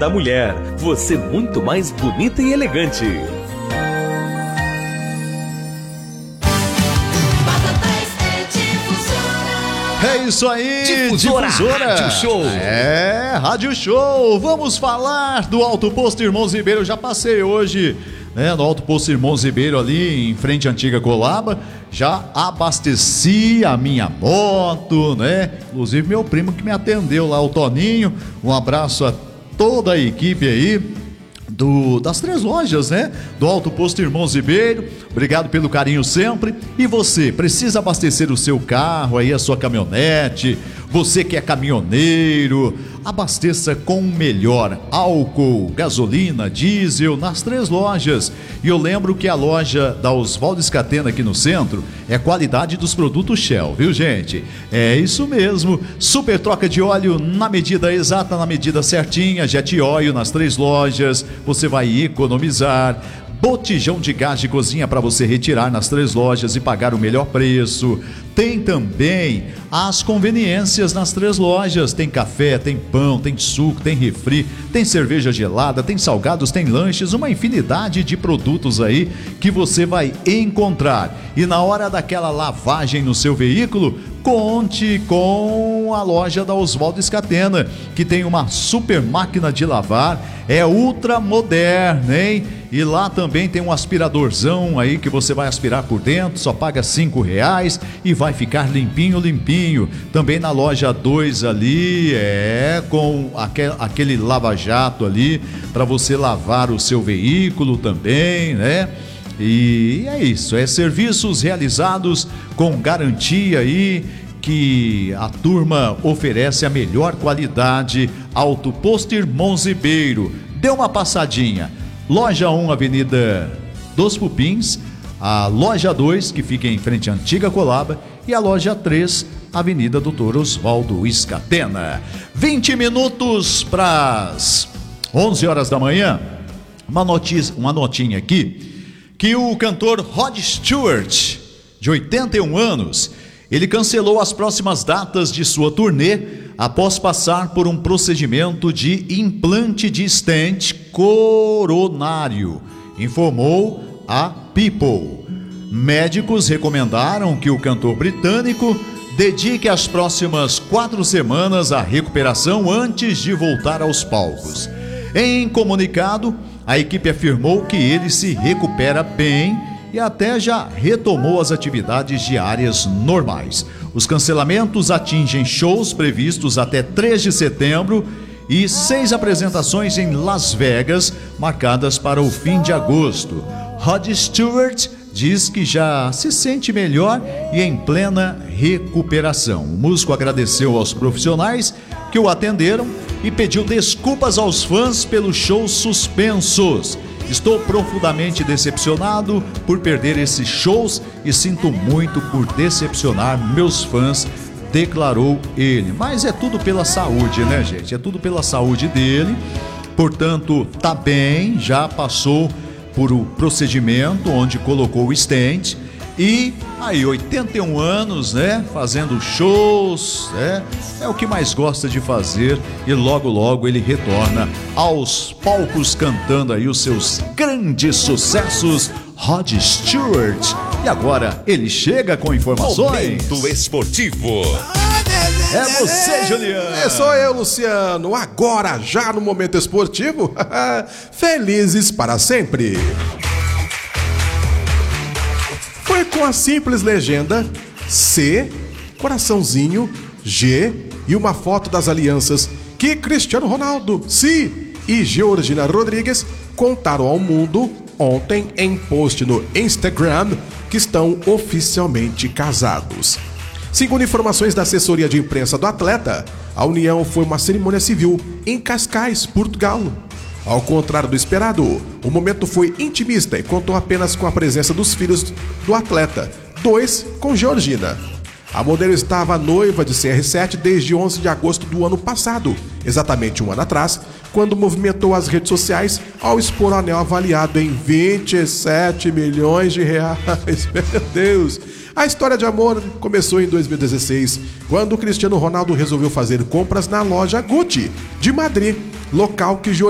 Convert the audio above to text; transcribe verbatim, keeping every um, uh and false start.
da mulher. Você muito mais bonita e elegante. É isso aí, Difusora, Difusora. Rádio Show. É, Rádio Show. Vamos falar do Alto Posto Irmãos Ribeiro. Eu já passei hoje, né, no Alto Posto Irmãos Ribeiro, ali em frente à antiga Colaba. Já abasteci a minha moto, né? Inclusive meu primo que me atendeu lá, o Toninho. Um abraço a toda a equipe aí do, das três lojas, né? Do Alto Posto Irmãos Ribeiro. Obrigado pelo carinho sempre. E você, precisa abastecer o seu carro aí, a sua caminhonete? Você que é caminhoneiro, abasteça com o melhor álcool, gasolina, diesel nas três lojas. E eu lembro que a loja da Oswaldo Scatena aqui no centro é qualidade dos produtos Shell, viu, gente? É isso mesmo. Super troca de óleo na medida exata, na medida certinha. Jet Oil nas três lojas. Você vai economizar. Botijão de gás de cozinha para você retirar nas três lojas e pagar o melhor preço. Tem também as conveniências nas três lojas. Tem café, tem pão, tem suco, tem refri, tem cerveja gelada, tem salgados, tem lanches, uma infinidade de produtos aí que você vai encontrar. E na hora daquela lavagem no seu veículo, conte com a loja da Oswaldo Scatena, que tem uma super máquina de lavar, é ultra moderna, hein? E lá também tem um aspiradorzão aí que você vai aspirar por dentro, só paga cinco reais e vai ficar limpinho, limpinho. Também na loja dois ali, é, com aquele, aquele lava-jato ali, para você lavar o seu veículo também, né? E é isso, é serviços realizados com garantia aí, que a turma oferece a melhor qualidade. Alto Posto Irmãos Ribeiro. Dê uma passadinha. Loja um, Avenida dos Pupins. A loja dois, que fica em frente à antiga Colaba. E a loja três, Avenida Doutor Oswaldo Scatena. vinte minutos para as onze horas da manhã. Uma notícia, uma notinha aqui, que o cantor Rod Stewart, de oitenta e um anos, ele cancelou as próximas datas de sua turnê após passar por um procedimento de implante de stent coronário, informou a People. Médicos recomendaram que o cantor britânico dedique as próximas quatro semanas à recuperação antes de voltar aos palcos. Em comunicado, a equipe afirmou que ele se recupera bem e até já retomou as atividades diárias normais. Os cancelamentos atingem shows previstos até três de setembro e seis apresentações em Las Vegas, marcadas para o fim de agosto. Rod Stewart diz que já se sente melhor e em plena recuperação. O músico agradeceu aos profissionais que o atenderam e pediu desculpas aos fãs pelos shows suspensos. Estou profundamente decepcionado por perder esses shows e sinto muito por decepcionar meus fãs, declarou ele. Mas é tudo pela saúde, né, gente? É tudo pela saúde dele. Portanto, tá bem, já passou por o procedimento onde colocou o stent. E aí, oitenta e um anos, né? Fazendo shows, né? É o que mais gosta de fazer. E logo, logo ele retorna aos palcos cantando aí os seus grandes sucessos, Rod Stewart. E agora ele chega com informações. Momento esportivo. É você, Juliano. É, sou eu, Luciano. Agora, já no Momento Esportivo, felizes para sempre. Foi com a simples legenda C, coraçãozinho, G e uma foto das alianças que Cristiano Ronaldo, Si e Georgina Rodrigues contaram ao mundo ontem em post no Instagram que estão oficialmente casados. Segundo informações da assessoria de imprensa do atleta, a união foi uma cerimônia civil em Cascais, Portugal. Ao contrário do esperado, o momento foi intimista e contou apenas com a presença dos filhos do atleta, dois com Georgina. A modelo estava noiva de C R sete desde onze de agosto do ano passado, exatamente um ano atrás, quando movimentou as redes sociais ao expor o anel avaliado em vinte e sete milhões de reais. Meu Deus! A história de amor começou em dois mil e dezesseis, quando o Cristiano Ronaldo resolveu fazer compras na loja Gucci, de Madrid, local que